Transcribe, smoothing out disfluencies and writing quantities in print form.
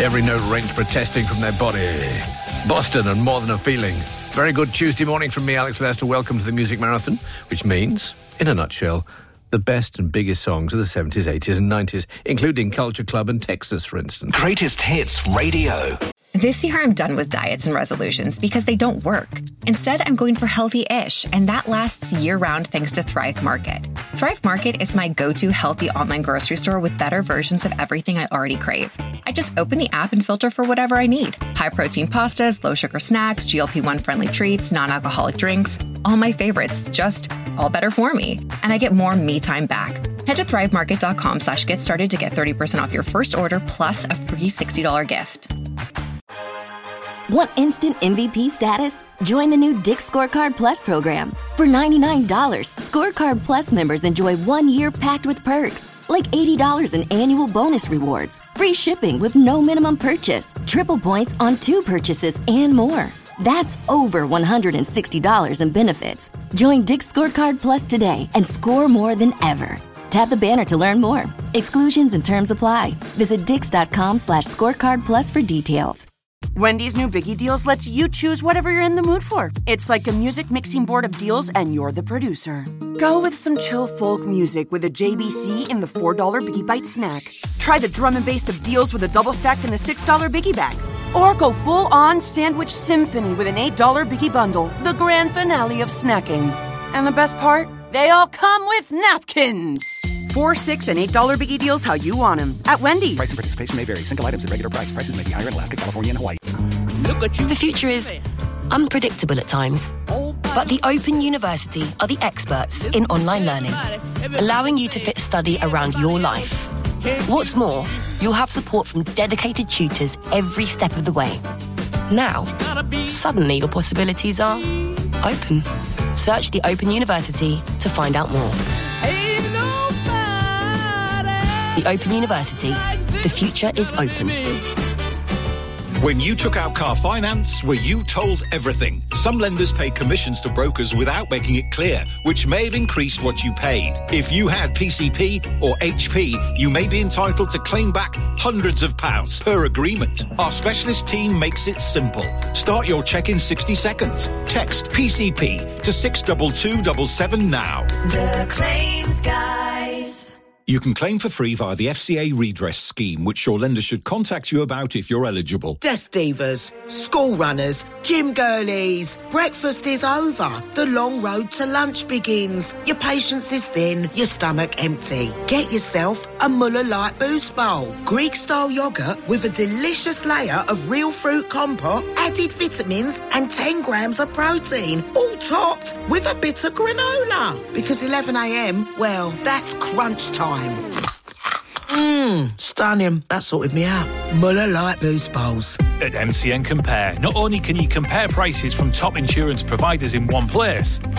Every note range protesting from their body. Boston and More Than a Feeling. Very good Tuesday morning from me, Alex Lester. Welcome to the Music Marathon, which means, in a nutshell, the best and biggest songs of the 70s, 80s and 90s, including Culture Club and Texas, for instance. Greatest Hits Radio. This year, I'm done with diets and resolutions because they don't work. Instead, I'm going for healthy-ish, and that lasts year-round thanks to Thrive Market. Thrive Market is my go-to healthy online grocery store with better versions of everything I already crave. I just open the app and filter for whatever I need. High-protein pastas, low-sugar snacks, GLP-1 friendly treats, non-alcoholic drinks. All my favorites, just all better for me. And I get more me time back. Head to thrivemarket.com/get started to get 30% off your first order plus a free $60 gift. Want instant MVP status? Join the new Dick's Scorecard Plus program. For $99, Scorecard Plus members enjoy 1 year packed with perks, like $80 in annual bonus rewards, free shipping with no minimum purchase, triple points on 2 purchases, and more. That's over $160 in benefits. Join Dick's Scorecard Plus today and score more than ever. Tap the banner to learn more. Exclusions and terms apply. Visit dix.com/scorecard plus for details. Wendy's new Biggie Deals lets you choose whatever you're in the mood for. It's like a music mixing board of deals, and you're the producer. Go with some chill folk music with a JBC in the $4 Biggie Bite snack. Try the drum and bass of deals with a double stack in the $6 Biggie Bag. Or go full-on sandwich symphony with an $8 Biggie Bundle, the grand finale of snacking. And the best part? They all come with napkins. $4, $6, and $8 Biggie Deals how you want them at Wendy's. Price and participation may vary. Single items at regular price. Prices may be higher in Alaska, California, and Hawaii. Look at you. The future is unpredictable at times. But the Open University are the experts in online learning, allowing you to fit study around your life. What's more, you'll have support from dedicated tutors every step of the way. Now, suddenly your possibilities are open. Search the Open University to find out more. The Open University. The future is open. When you took out car finance, were you told everything? Some lenders pay commissions to brokers without making it clear, which may have increased what you paid. If you had PCP or HP, you may be entitled to claim back hundreds of pounds per agreement. Our specialist team makes it simple. Start your check in 60 seconds. Text PCP to 62277 now. The Claims Guys. You can claim for free via the FCA redress scheme, which your lender should contact you about if you're eligible. Desk divas, school runners, gym girlies. Breakfast is over. The long road to lunch begins. Your patience is thin, your stomach empty. Get yourself a Muller Light Boost Bowl. Greek-style yoghurt with a delicious layer of real fruit compote, added vitamins and 10 grams of protein, all topped with a bit of granola. Because 11 a.m, well, that's crunch time. Stunning. That sorted me out. Muller Light Boost Bowls. At MCN Compare, not only can you compare prices from top insurance providers in one place,